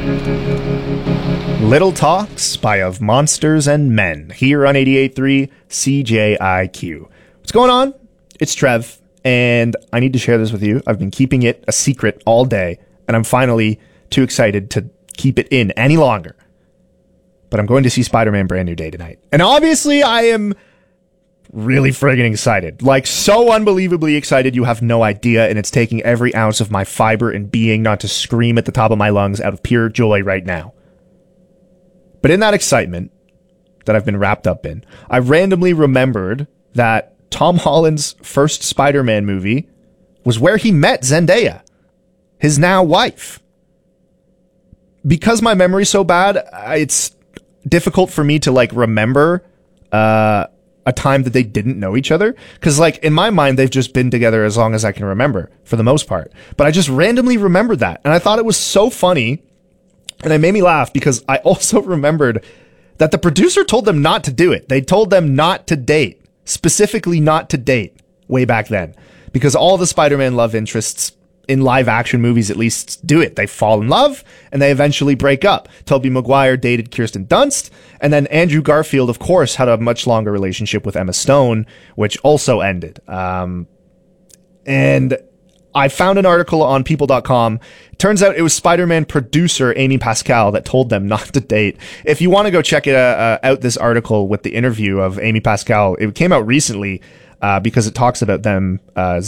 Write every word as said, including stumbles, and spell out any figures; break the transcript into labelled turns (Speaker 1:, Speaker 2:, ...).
Speaker 1: Little Talks by Of Monsters and Men here on eighty-eight point three C J I Q. What's going on? It's Trev, and I need to share this with you. I've been keeping it a secret all day, and I'm finally too excited to keep it in any longer. But I'm going to see Spider-Man Brand New Day tonight. And obviously I am really friggin' excited. Like, so unbelievably excited you have no idea, and it's taking every ounce of my fiber and being not to scream at the top of my lungs out of pure joy right now. But in that excitement that I've been wrapped up in, I randomly remembered that Tom Holland's first Spider-Man movie was where he met Zendaya, his now wife. Because my memory's so bad, it's difficult for me to, like, remember uh, a time that they didn't know each other. Because, like, in my mind, they've just been together as long as I can remember, for the most part. But I just randomly remembered that. And I thought it was so funny. And it made me laugh because I also remembered that the producer told them not to do it. They told them not to date, specifically not to date way back then, because all the Spider-Man love interests in live action movies at least do it. They fall in love and they eventually break up. Tobey Maguire dated Kirsten Dunst, and then Andrew Garfield, of course, had a much longer relationship with Emma Stone, which also ended. Um, and I found an article on people dot com. Turns out it was Spider-Man producer Amy Pascal that told them not to date. If you want to go check it uh, out, this article with the interview of Amy Pascal, it came out recently uh, because it talks about them uh,